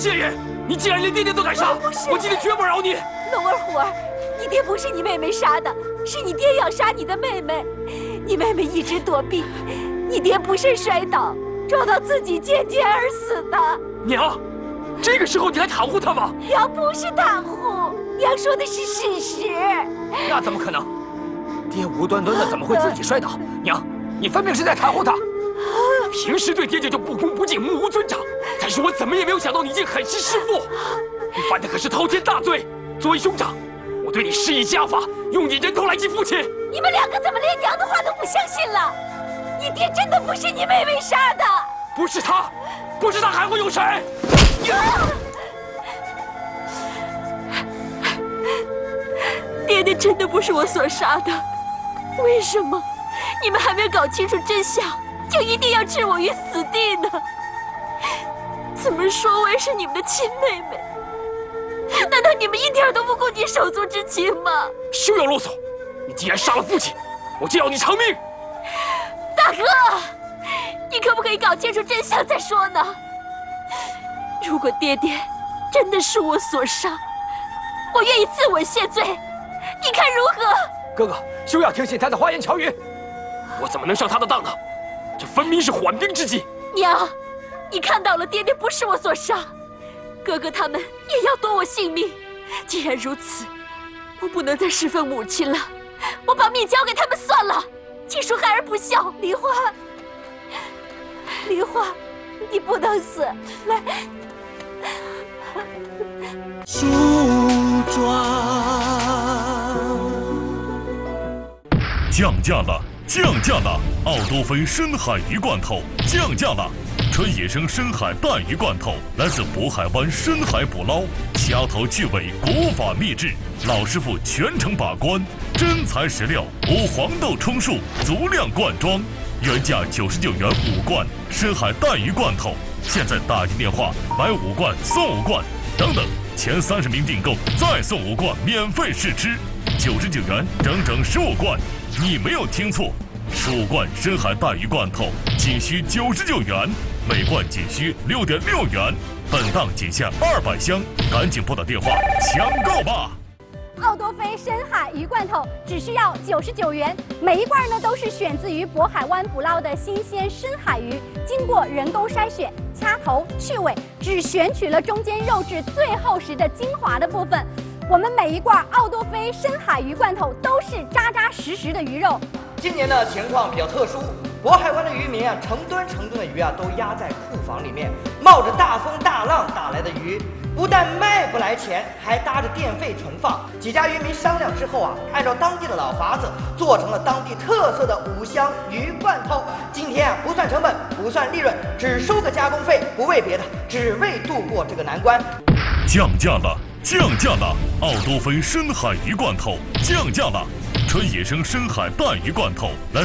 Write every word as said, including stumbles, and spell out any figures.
戒严，你竟然连爹爹都敢杀，我今天绝不饶你！ 龙儿虎儿，你爹不是你妹妹杀的，是你爹要杀你的妹妹。你妹妹一直躲避，你爹不慎摔倒，撞到自己渐渐而死的。 娘，这个时候你还袒护他吗？ 娘不是袒护，娘说的是事实。 那怎么可能？爹无端端的怎么会自己摔倒？娘，你分明是在袒护他。平时对爹爹就不恭不敬、目无尊长，但是我怎么也没有想到你竟狠心弑父，你犯的可是滔天大罪。作为兄长，我对你施以家法，用你人头来祭父亲。 你们两个怎么连娘的话都不相信了？你爹真的不是你妹妹杀的？ 不是他，不是他还会有谁？ 爹爹真的不是我所杀的，为什么你们还没有搞清楚真相，就一定要置我于死地呢？怎么说我也是你们的亲妹妹？难道你们一点都不顾及手足之情吗？ 休要啰嗦！你既然杀了父亲，我就要你偿命！ 大哥，你可不可以搞清楚真相再说呢？如果爹爹真的是我所杀，我愿意自刎谢罪，你看如何？ 哥哥，休要听信他的花言巧语，我怎么能上他的当呢？这分明是缓兵之计。 娘，你看到了，爹爹不是我所杀，哥哥他们也要夺我性命。既然如此，我不能再侍奉母亲了，我把命交给他们算了。既说孩儿不孝，梨花，梨花，你不能死，来。 梳妆降价了，降价了！奥多菲深海鱼罐头降价了！纯野生深海带鱼罐头来自渤海湾深海捕捞，掐头去尾，国法秘制，老师傅全程把关，真材实料，无黄豆充数，足量灌装，原价九十九元五罐深海带鱼罐头，现在打进电话买五罐送五罐，等等，前三十名订购再送五罐免费试吃，九十九元整整十五罐，你没有听错，十五罐深海带鱼罐头仅需九十九元。每罐仅需六点六元，本档仅限二百箱，赶紧拨打电话抢购吧！ 奥多菲深海鱼罐头只需要九十九元，每一罐呢都是选自于渤海湾捕捞的新鲜深海鱼，经过人工筛选、掐头去尾，只选取了中间肉质最厚实的精华的部分。我们每一罐奥多菲深海鱼罐头都是扎扎实实的鱼肉。 今年的情况比较特殊，渤海湾的渔民啊，成吨成吨的鱼啊都压在库房里面，冒着大风大浪打来的鱼，不但卖不来钱，还搭着电费存放。几家渔民商量之后啊，按照当地的老法子，做成了当地特色的五香鱼罐头。今天啊，不算成本，不算利润，只收个加工费，不为别的，只为度过这个难关。 降价了，降价了！奥多菲深海鱼罐头降价了，纯野生深海带鱼罐头来